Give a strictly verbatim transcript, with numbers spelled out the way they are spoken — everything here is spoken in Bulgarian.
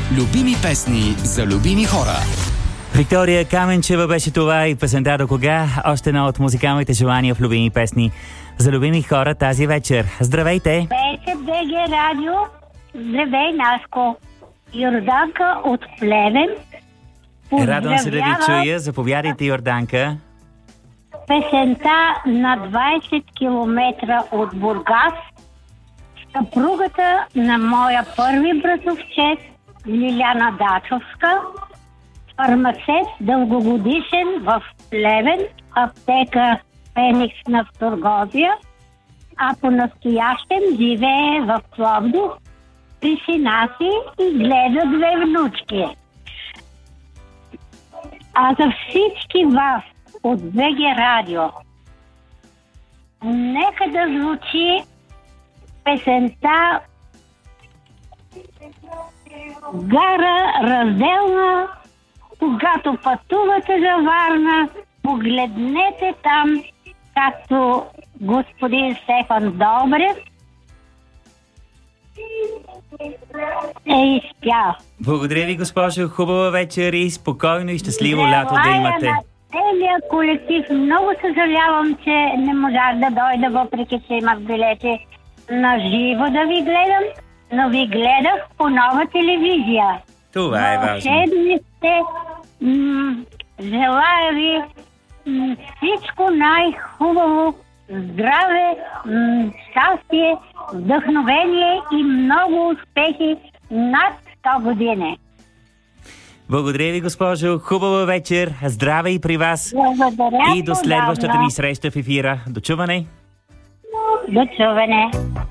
Любими песни за любими хора. Виктория Каменчева беше това и песента "До кога", още едно от музикалните желания в любими песни за любими хора тази вечер. Здравейте! Здравейте, БГ Радио! Здравей, Наско! Йорданка от Плевен. Радвам се да ви чуя. Заповядайте, Йорданка. Песента "На двайсет километра от Бургас", съпругата на моя първи братовчет Лиляна Дачовска, фармацевт дългогодишен в Плевен, аптека Феникс на Вторгозия, а по-настоящем живее в Пловдив при сина си и гледа две внучки. А за всички вас от БГ Радио, нека да звучи песента "Гара разделна", когато пътувате за Варна, погледнете там, както господин Стефан Добрев е изпял. Благодаря ви, госпожо. Хубава вечер и спокойно и щастливо лято да имате. На целия колектив. Много съжалявам, че не можах да дойда, въпреки че имах билети на живо да ви гледам, но ви гледах по Нова телевизия. Това е важно. Вълшебни сте. М- желая ви м- всичко най-хубаво, здраве, м- щастие, вдъхновение и много успехи над сто години. Благодаря ви, госпожо. Хубава вечер. Здраве и при вас. Благодаря. И до следващата ни среща в ефира. До чуване. До чуване.